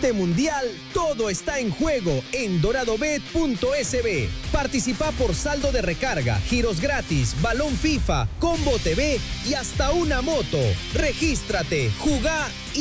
Este mundial, todo está en juego en doradobet.sb. Participa por saldo de recarga, giros gratis, balón FIFA, combo TV y hasta una moto. Regístrate, jugá y